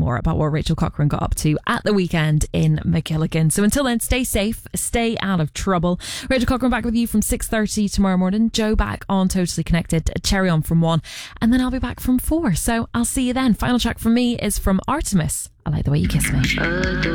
more about what Rachel Cochran got up to at the weekend in McKilligan. So until then, stay safe, stay out of trouble. Rachel Cochran back with you from 6:30 tomorrow morning. Joe back on Totally Connected, Cherry on from 1, and then I'll be back from 4. So I'll see you then. Final track from me is from Artemis, I Like the Way You Kiss Me.